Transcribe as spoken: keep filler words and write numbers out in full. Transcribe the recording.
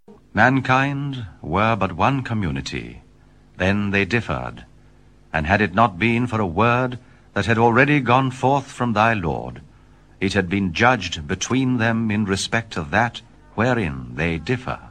Mankind were but one community. Then they differed. And had it not been for a word that had already gone forth from thy Lord, it had been judged between them in respect of that wherein they differ.